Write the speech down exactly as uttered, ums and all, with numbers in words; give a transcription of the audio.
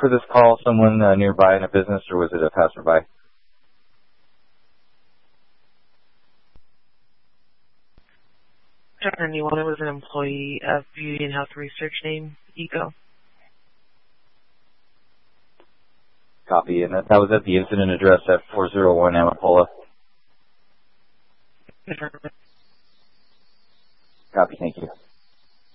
for this call someone uh, nearby in a business, or was it a passerby? Doctor Niwana was an employee of Beauty and Health Research name, Eco. Copy. And that, that was at the incident address at four oh one Amapola. Copy. Thank you.